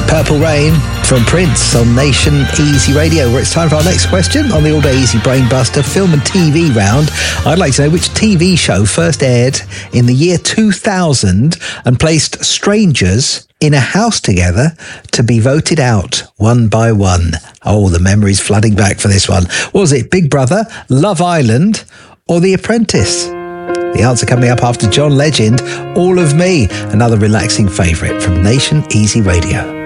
Purple Rain from Prince on Nation Easy Radio, where it's time for our next question on the All Day Easy Brainbuster film and TV round. I'd like to know which TV show first aired in the year 2000 and placed strangers in a house together to be voted out one by one. Oh, the memories flooding back for this one. Was it Big Brother, Love Island, or The Apprentice? The answer coming up after John Legend, All of Me, another relaxing favourite from Nation Easy Radio.